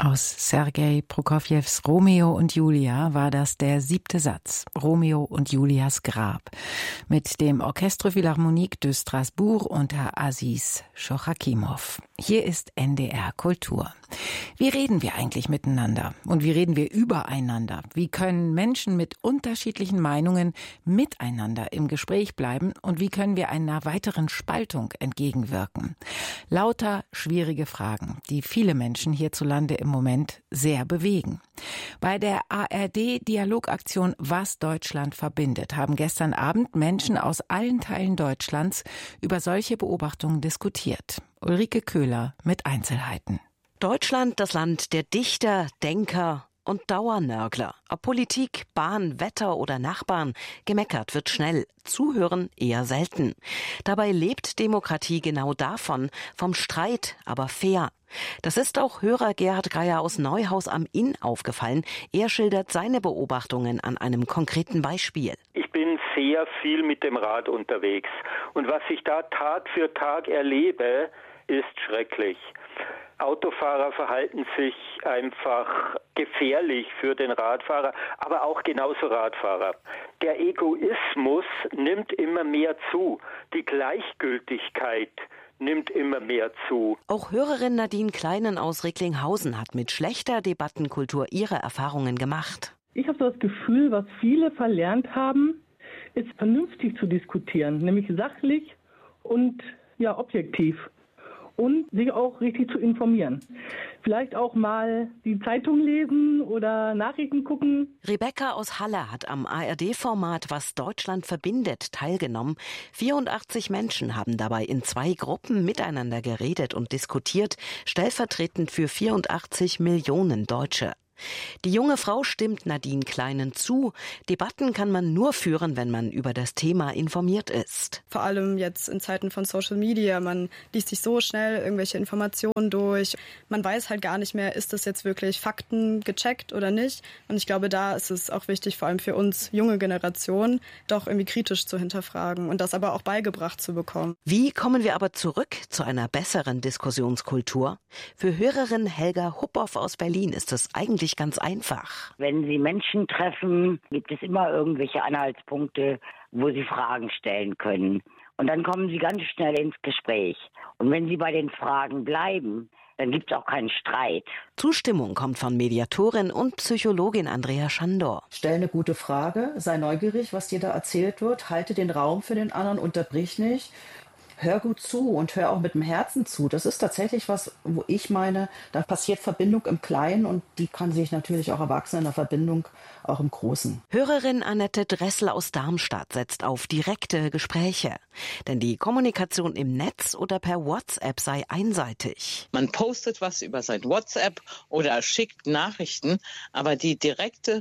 Aus Sergei Prokofjews Romeo und Julia war das der 7. Satz, Romeo und Julias Grab, mit dem Orchestre Philharmonique de Strasbourg unter Aziz Schochakimov. Hier ist NDR Kultur. Wie reden wir eigentlich miteinander? Und wie reden wir übereinander? Wie können Menschen mit unterschiedlichen Meinungen miteinander im Gespräch bleiben? Und wie können wir einer weiteren Spaltung entgegenwirken? Lauter schwierige Fragen, die viele Menschen hierzulande im Moment sehr bewegen. Bei der ARD-Dialogaktion Was Deutschland verbindet haben gestern Abend Menschen aus allen Teilen Deutschlands über solche Beobachtungen diskutiert. Ulrike Köhler mit Einzelheiten. Deutschland, das Land der Dichter, Denker und Dauernörgler. Ob Politik, Bahn, Wetter oder Nachbarn, gemeckert wird schnell, zuhören eher selten. Dabei lebt Demokratie genau davon, vom Streit, aber fair. Das ist auch Hörer Gerhard Geier aus Neuhaus am Inn aufgefallen. Er schildert seine Beobachtungen an einem konkreten Beispiel. Ich bin sehr viel mit dem Rad unterwegs. Und was ich da Tag für Tag erlebe, ist schrecklich. Autofahrer verhalten sich einfach gefährlich für den Radfahrer, aber auch genauso Radfahrer. Der Egoismus nimmt immer mehr zu. Die Gleichgültigkeit nimmt immer mehr zu. Auch Hörerin Nadine Kleinen aus Recklinghausen hat mit schlechter Debattenkultur ihre Erfahrungen gemacht. Ich habe so das Gefühl, was viele verlernt haben, ist vernünftig zu diskutieren, nämlich sachlich und objektiv. Und sich auch richtig zu informieren. Vielleicht auch mal die Zeitung lesen oder Nachrichten gucken. Rebecca aus Halle hat am ARD-Format Was Deutschland verbindet teilgenommen. 84 Menschen haben dabei in 2 Gruppen miteinander geredet und diskutiert, stellvertretend für 84 Millionen Deutsche. Die junge Frau stimmt Nadine Kleinen zu. Debatten kann man nur führen, wenn man über das Thema informiert ist. Vor allem jetzt in Zeiten von Social Media. Man liest sich so schnell irgendwelche Informationen durch. Man weiß halt gar nicht mehr, ist das jetzt wirklich Fakten gecheckt oder nicht. Und ich glaube, da ist es auch wichtig, vor allem für uns junge Generationen, doch irgendwie kritisch zu hinterfragen und das aber auch beigebracht zu bekommen. Wie kommen wir aber zurück zu einer besseren Diskussionskultur? Für Hörerin Helga Huppoff aus Berlin ist es eigentlich ganz einfach. Wenn Sie Menschen treffen, gibt es immer irgendwelche Anhaltspunkte, wo Sie Fragen stellen können. Und dann kommen Sie ganz schnell ins Gespräch. Und wenn Sie bei den Fragen bleiben, dann gibt es auch keinen Streit. Zustimmung kommt von Mediatorin und Psychologin Andrea Schandor. Stell eine gute Frage, sei neugierig, was dir da erzählt wird, halte den Raum für den anderen, unterbrich nicht. Hör gut zu und hör auch mit dem Herzen zu. Das ist tatsächlich was, wo ich meine, da passiert Verbindung im Kleinen und die kann sich natürlich auch Erwachsene in der Verbindung auch im Großen. Hörerin Annette Dressel aus Darmstadt setzt auf direkte Gespräche. Denn die Kommunikation im Netz oder per WhatsApp sei einseitig. Man postet was über sein WhatsApp oder schickt Nachrichten, aber die direkte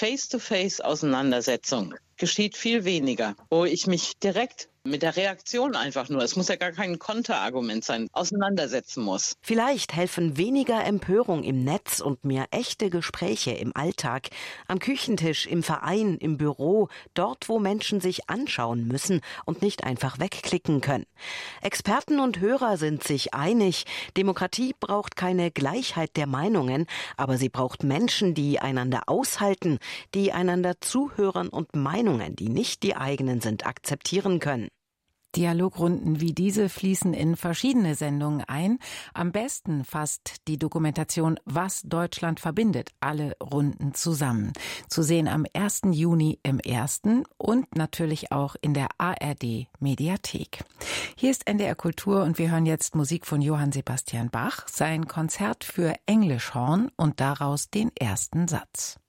Face-to-Face-Auseinandersetzung geschieht viel weniger, wo ich mich direkt mit der Reaktion einfach nur, es muss ja gar kein Konterargument sein, auseinandersetzen muss. Vielleicht helfen weniger Empörung im Netz und mehr echte Gespräche im Alltag, am Küchentisch, im Verein, im Büro, dort, wo Menschen sich anschauen müssen und nicht einfach wegklicken können. Experten und Hörer sind sich einig, Demokratie braucht keine Gleichheit der Meinungen, aber sie braucht Menschen, die einander aushalten, die einander zuhören und Meinungen, die nicht die eigenen sind, akzeptieren können. Dialogrunden wie diese fließen in verschiedene Sendungen ein. Am besten fasst die Dokumentation Was Deutschland verbindet alle Runden zusammen. Zu sehen am 1. Juni im Ersten und natürlich auch in der ARD Mediathek. Hier ist NDR Kultur und wir hören jetzt Musik von Johann Sebastian Bach, sein Konzert für Englischhorn und daraus den ersten Satz.